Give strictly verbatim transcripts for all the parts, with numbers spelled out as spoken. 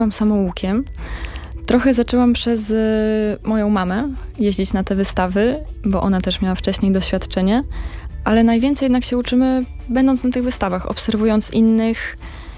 Byłam samoukiem. Trochę zaczęłam przez y, moją mamę jeździć na te wystawy, bo ona też miała wcześniej doświadczenie, ale najwięcej jednak się uczymy będąc na tych wystawach, obserwując innych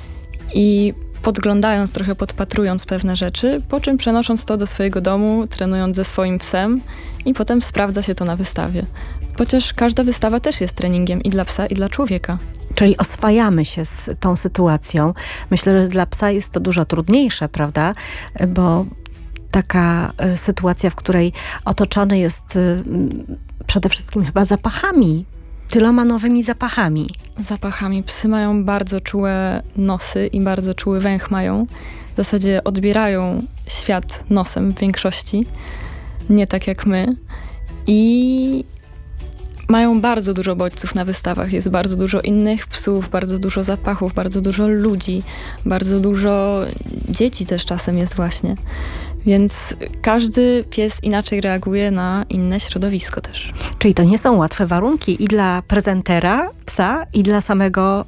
i podglądając, trochę podpatrując pewne rzeczy, po czym przenosząc to do swojego domu, trenując ze swoim psem i potem sprawdza się to na wystawie. Chociaż każda wystawa też jest treningiem i dla psa, i dla człowieka. Czyli oswajamy się z tą sytuacją. Myślę, że dla psa jest to dużo trudniejsze, prawda? Bo taka y, sytuacja, w której otoczony jest y, przede wszystkim chyba zapachami, tyloma nowymi zapachami. Zapachami. Psy mają bardzo czułe nosy i bardzo czuły węch mają. W zasadzie odbierają świat nosem w większości. Nie tak jak my. I mają bardzo dużo bodźców na wystawach. Jest bardzo dużo innych psów, bardzo dużo zapachów, bardzo dużo ludzi, bardzo dużo dzieci też czasem jest właśnie. Więc każdy pies inaczej reaguje na inne środowisko też. Czyli to nie są łatwe warunki i dla prezentera psa, i dla samego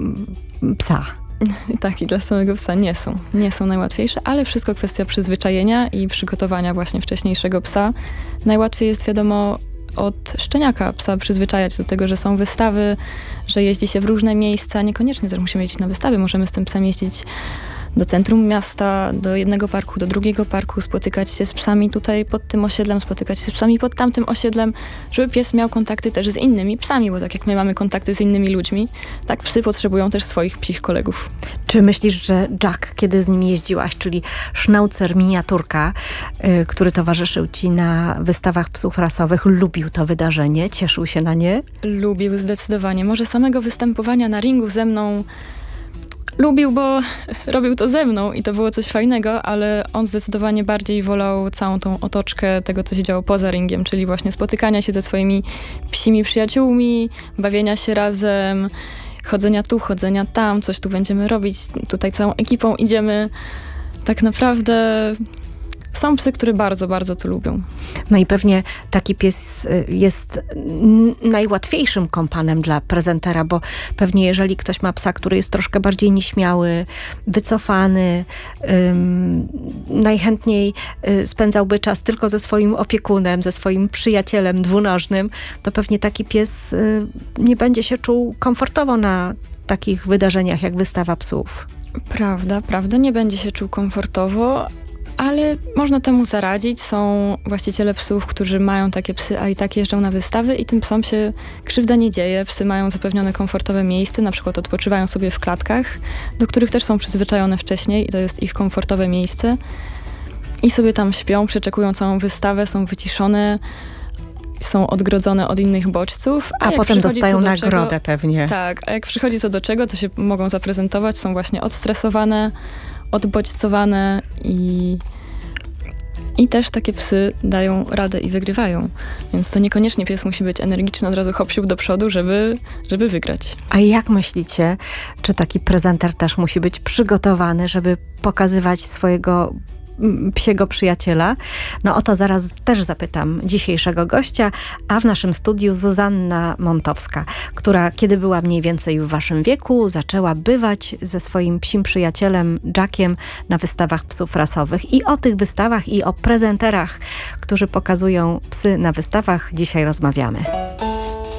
y, psa. Tak, i dla samego psa nie są. Nie są najłatwiejsze, ale wszystko kwestia przyzwyczajenia i przygotowania właśnie wcześniejszego psa. Najłatwiej jest, wiadomo, od szczeniaka psa przyzwyczajać do tego, że są wystawy, że jeździ się w różne miejsca. Niekoniecznie też musimy jeździć na wystawy. Możemy z tym psem jeździć do centrum miasta, do jednego parku, do drugiego parku, spotykać się z psami tutaj pod tym osiedlem, spotykać się z psami pod tamtym osiedlem, żeby pies miał kontakty też z innymi psami, bo tak jak my mamy kontakty z innymi ludźmi, tak psy potrzebują też swoich psich kolegów. Czy myślisz, że Jack, kiedy z nim jeździłaś, czyli sznaucer miniaturka, y, który towarzyszył ci na wystawach psów rasowych, lubił to wydarzenie, cieszył się na nie? Lubił zdecydowanie. Może samego występowania na ringu ze mną lubił, bo robił to ze mną i to było coś fajnego, ale on zdecydowanie bardziej wolał całą tą otoczkę tego, co się działo poza ringiem, czyli właśnie spotykania się ze swoimi psimi przyjaciółmi, bawienia się razem, chodzenia tu, chodzenia tam, coś tu będziemy robić, tutaj całą ekipą idziemy. Tak naprawdę są psy, które bardzo, bardzo to lubią. No i pewnie taki pies jest najłatwiejszym kompanem dla prezentera, bo pewnie jeżeli ktoś ma psa, który jest troszkę bardziej nieśmiały, wycofany, ym, najchętniej y, spędzałby czas tylko ze swoim opiekunem, ze swoim przyjacielem dwunożnym, to pewnie taki pies y, nie będzie się czuł komfortowo na takich wydarzeniach jak wystawa psów. Prawda, prawda. Nie będzie się czuł komfortowo, ale można temu zaradzić. Są właściciele psów, którzy mają takie psy, a i tak jeżdżą na wystawy i tym psom się krzywda nie dzieje. Psy mają zapewnione komfortowe miejsce, na przykład odpoczywają sobie w klatkach, do których też są przyzwyczajone wcześniej i to jest ich komfortowe miejsce. I sobie tam śpią, przeczekują całą wystawę, są wyciszone, są odgrodzone od innych bodźców. A, a potem dostają nagrodę czego, pewnie. Tak, a jak przychodzi co do czego, to się mogą zaprezentować, są właśnie odstresowane, odbodźcowane i, i też takie psy dają radę i wygrywają. Więc to niekoniecznie pies musi być energiczny, od razu hop siup do przodu, żeby, żeby wygrać. A jak myślicie, czy taki prezenter też musi być przygotowany, żeby pokazywać swojego psiego przyjaciela? No o to zaraz też zapytam dzisiejszego gościa, a w naszym studiu Zuzanna Montowska, która kiedy była mniej więcej w waszym wieku, zaczęła bywać ze swoim psim przyjacielem Jackiem na wystawach psów rasowych. I o tych wystawach i o prezenterach, którzy pokazują psy na wystawach, dzisiaj rozmawiamy.